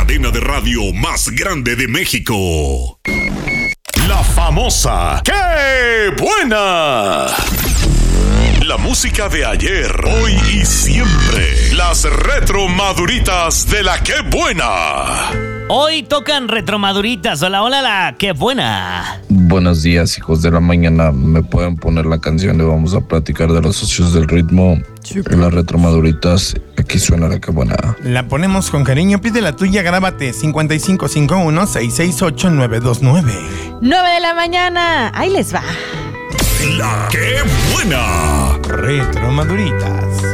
cadena de radio más grande de México. La famosa ¡Qué buena! La música de ayer, hoy y siempre. Las retromaduritas de la ¡Qué buena! Hoy tocan retromaduritas. Hola, hola, la ¡Qué buena! Buenos días, hijos de la mañana. ¿Me pueden poner la canción de Vamos a platicar de los socios del ritmo? Sí, en las retromaduritas, aquí suena la ¡Qué buena! La ponemos con cariño. Pide la tuya, grábate 5551-668-929. 9 de la mañana. Ahí les va. La ¡Qué buena! Retromaduritas.